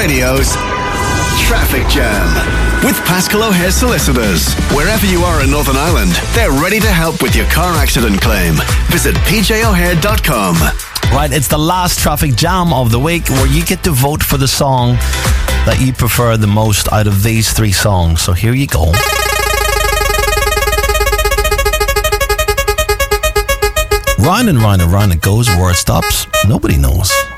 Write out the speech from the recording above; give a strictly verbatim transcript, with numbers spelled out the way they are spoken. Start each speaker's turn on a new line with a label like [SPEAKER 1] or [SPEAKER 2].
[SPEAKER 1] Radio's Traffic Jam with Pascal O'Hare Solicitors. Wherever you are in Northern Ireland, they're ready to help with your car accident claim. Visit p j o'hare dot com.
[SPEAKER 2] Right, it's the last Traffic Jam of the week where you get to vote for the song that you prefer the most out of these three songs. So here you go. Round and round and round it goes. Where it stops, nobody knows.